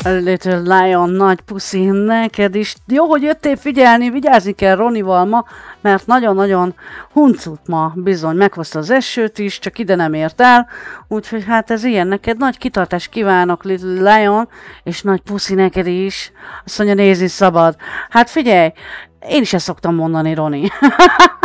Little Lion, nagy puszi, neked is. Jó, hogy jöttél figyelni, vigyázni kell Ronival ma, mert nagyon-nagyon huncut ma bizony, meghozta az esőt is, csak ide nem ért el, úgyhogy hát ez ilyen, neked nagy kitartást kívánok, Little Lion, és nagy puszi neked is. Azt mondja, nézni szabad. Hát figyelj, én is ezt szoktam mondani, Roni.